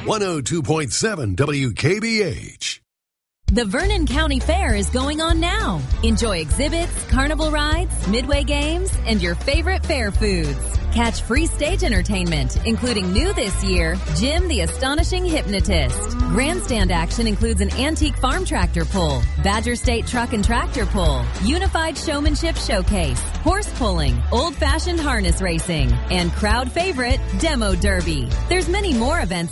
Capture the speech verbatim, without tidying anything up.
one oh two point seven W K B H. The Vernon County Fair is going on now. Enjoy exhibits, carnival rides, midway games, and your favorite fair foods. Catch free stage entertainment, including new this year, Jim the Astonishing Hypnotist. Grandstand action includes an antique farm tractor pull, Badger State truck and tractor pull, unified showmanship showcase, horse pulling, old-fashioned harness racing, and crowd favorite, Demo Derby. There's many more events